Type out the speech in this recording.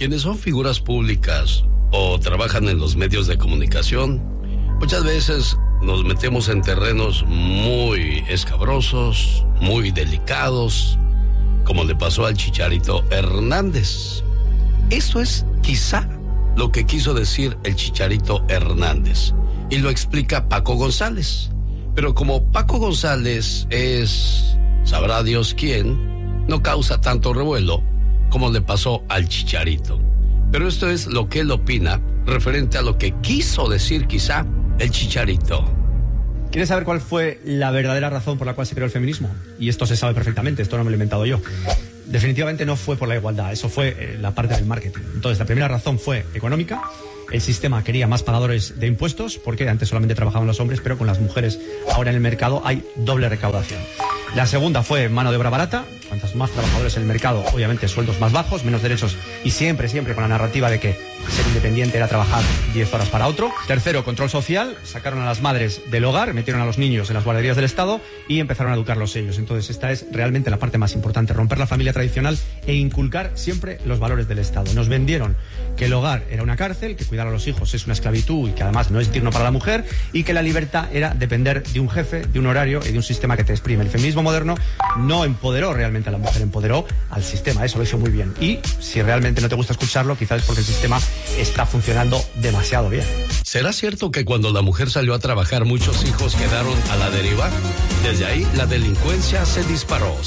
Quienes son figuras públicas o trabajan en los medios de comunicación, muchas veces nos metemos en terrenos muy escabrosos, muy delicados, como le pasó al Chicharito Hernández. Esto es quizá lo que quiso decir el Chicharito Hernández, y lo explica Paco González. Pero como Paco González es, sabrá Dios quién, no causa tanto revuelo como le pasó al Chicharito. Pero esto es lo que él opina referente a lo que quiso decir quizá el Chicharito. ¿Quieres saber cuál fue la verdadera razón por la cual se creó el feminismo? Y esto se sabe perfectamente, esto no me lo he inventado yo. Definitivamente no fue por la igualdad, eso fue la parte del marketing. Entonces, la primera razón fue económica. El sistema quería más pagadores de impuestos, porque antes solamente trabajaban los hombres, pero con las mujeres ahora en el mercado hay doble recaudación. La segunda fue mano de obra barata. Cuantos más trabajadores en el mercado, obviamente sueldos más bajos, menos derechos, y siempre con la narrativa de que ser independiente era trabajar 10 horas para otro. Tercero, control social. Sacaron a las madres del hogar, metieron a los niños en las guarderías del Estado y empezaron a educarlos ellos. Entonces esta es realmente la parte más importante, romper la familia tradicional e inculcar siempre los valores del Estado. Nos vendieron que el hogar era una cárcel, que cuidar a los hijos es una esclavitud y que además no es digno para la mujer, y que la libertad era depender de un jefe, de un horario y de un sistema que te exprime. El feminismo moderno no empoderó realmente a la mujer, empoderó al sistema, eso lo hizo muy bien. Y si realmente no te gusta escucharlo, quizás es porque el sistema está funcionando demasiado bien. ¿Será cierto que cuando la mujer salió a trabajar muchos hijos quedaron a la deriva? Desde ahí la delincuencia se disparó.